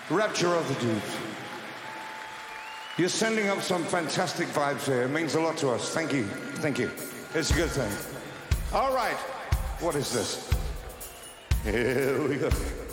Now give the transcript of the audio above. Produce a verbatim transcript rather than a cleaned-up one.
Rapture of the Dudes. You're sending up some fantastic vibes here. It means a lot to us. Thank you. Thank you. It's a good thing. All right. What is this? Here we go.